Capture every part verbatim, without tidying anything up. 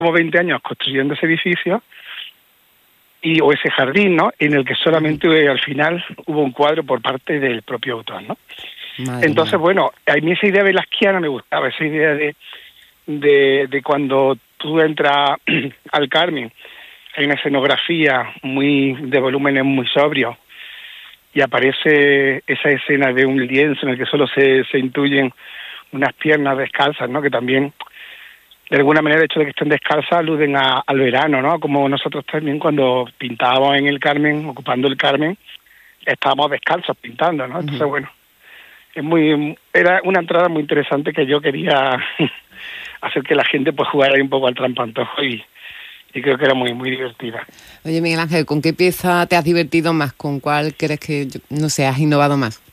como veinte años construyendo ese edificio y o ese jardín, ¿no? En el que solamente eh, al final hubo un cuadro por parte del propio autor, ¿no? Madre Entonces, mía. bueno, a mí esa idea velasquiana me gustaba, esa idea de, de, de cuando tú entras al Carmen, hay una escenografía muy de volúmenes muy sobrios y aparece esa escena de un lienzo en el que solo se, se intuyen unas piernas descalzas, ¿no? Que también, de alguna manera, el hecho de que estén descalzas aluden a, al verano, ¿no? Como nosotros también cuando pintábamos en el Carmen, ocupando el Carmen, estábamos descalzos pintando, ¿no? Entonces, uh-huh. bueno, es muy era una entrada muy interesante que yo quería hacer que la gente pues jugara ahí un poco al trampantojo y, y creo que era muy, muy divertida. Oye, Miguel Ángel, ¿con qué pieza te has divertido más? ¿Con cuál crees que, no sé, has innovado más?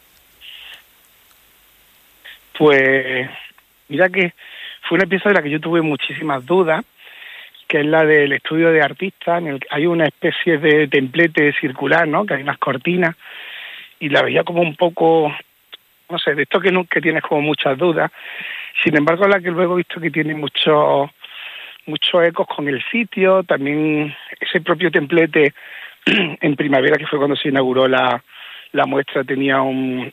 Pues mira que fue una pieza de la que yo tuve muchísimas dudas, que es la del estudio de artistas, en el que hay una especie de templete circular, ¿no? Que hay unas cortinas, y la veía como un poco, no sé, de esto que, no, que tienes como muchas dudas. Sin embargo, la que luego he visto que tiene muchos muchos ecos con el sitio, también ese propio templete en primavera, que fue cuando se inauguró la, la muestra, tenía un...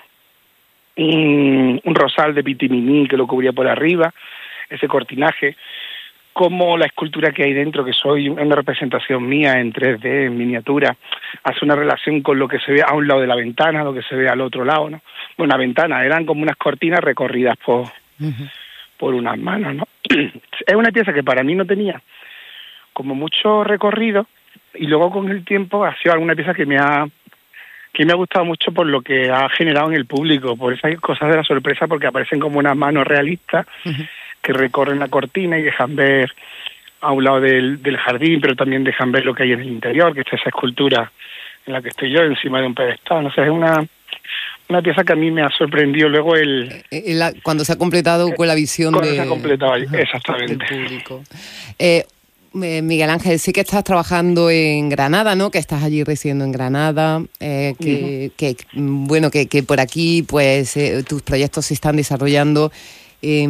Un, un rosal de pitiminí que lo cubría por arriba, ese cortinaje, como la escultura que hay dentro, que soy una representación mía en tres D, en miniatura, hace una relación con lo que se ve a un lado de la ventana, lo que se ve al otro lado, ¿no? Una ventana, eran como unas cortinas recorridas por, uh-huh. por unas manos, ¿no? Es una pieza que para mí no tenía como mucho recorrido, y luego con el tiempo ha sido alguna pieza que me ha que me ha gustado mucho por lo que ha generado en el público, por esas cosas de la sorpresa, porque aparecen como unas manos realistas uh-huh. que recorren la cortina y dejan ver a un lado del, del jardín, pero también dejan ver lo que hay en el interior, que está esa escultura en la que estoy yo, encima de un pedestal. O sea, es una, una pieza que a mí me ha sorprendido luego el... Eh, la, cuando se ha completado con la visión cuando de... se ha completado, exactamente. del público. Eh, Miguel Ángel, sí que estás trabajando en Granada, ¿no? Que estás allí residiendo en Granada, eh, que, uh-huh. que bueno, que, que por aquí, pues, eh, tus proyectos se están desarrollando eh,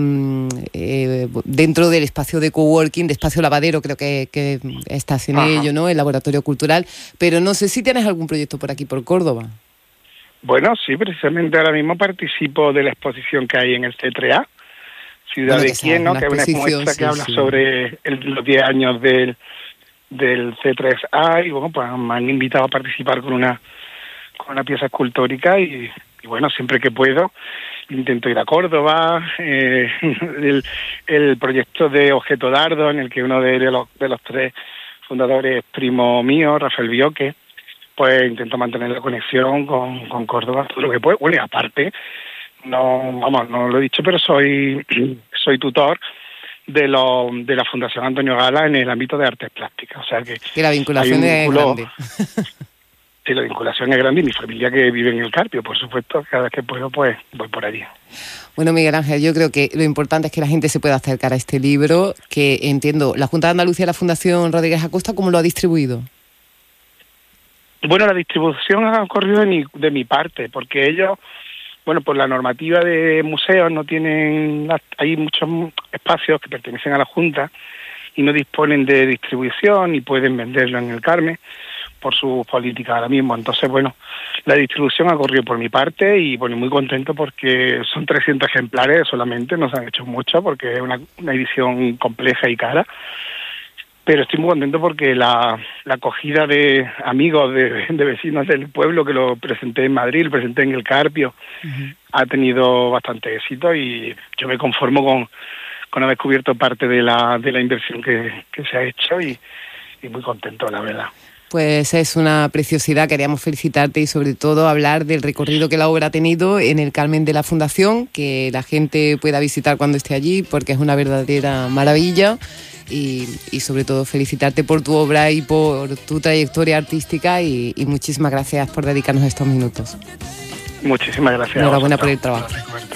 eh, dentro del espacio de coworking, de espacio lavadero, creo que, que estás en Ajá. ello, ¿no? El laboratorio cultural, pero no sé si tienes algún proyecto por aquí, por Córdoba. Bueno, sí, precisamente ahora mismo participo de la exposición que hay en el C tres A. Ciudad bueno, de Quién, ¿no? Que es una muestra sí, que habla sí. sobre el, los diez años del, del C tres A y bueno, pues me han invitado a participar con una con una pieza escultórica y, y bueno, siempre que puedo intento ir a Córdoba, eh, el, el proyecto de Objeto Dardo, en el que uno de los, de los tres fundadores es primo mío, Rafael Bioque, pues intento mantener la conexión con, con Córdoba todo lo que puedo. Bueno, y aparte, no, vamos, no lo he dicho, pero soy soy tutor de lo de la Fundación Antonio Gala en el ámbito de artes plásticas, o sea que, que la vinculación vínculo, es grande. Sí, la vinculación es grande y mi familia que vive en el Carpio, por supuesto, cada vez que puedo pues voy por allí. Bueno, Miguel Ángel, yo creo que lo importante es que la gente se pueda acercar a este libro, que entiendo, la Junta de Andalucía y la Fundación Rodríguez Acosta, ¿cómo lo ha distribuido? Bueno, la distribución ha ocurrido de mi, de mi parte, porque ellos, bueno, por la normativa de museos no tienen, hay muchos espacios que pertenecen a la Junta y no disponen de distribución y pueden venderlo en el Carmen por su política ahora mismo. Entonces, bueno, la distribución ha corrido por mi parte y, bueno, muy contento porque son trescientos ejemplares solamente, no se han hecho mucho porque es una, una edición compleja y cara. Pero estoy muy contento porque la, la acogida de amigos, de, de vecinos del pueblo, que lo presenté en Madrid, lo presenté en el Carpio, uh-huh. ha tenido bastante éxito y yo me conformo con, con haber cubierto parte de la, de la inversión que, que se ha hecho y, y muy contento, la verdad. Pues es una preciosidad, queríamos felicitarte y sobre todo hablar del recorrido que la obra ha tenido en el Carmen de la Fundación, que la gente pueda visitar cuando esté allí porque es una verdadera maravilla. Y, y sobre todo felicitarte por tu obra y por tu trayectoria artística y, y muchísimas gracias por dedicarnos estos minutos. Muchísimas gracias. Enhorabuena por el trabajo.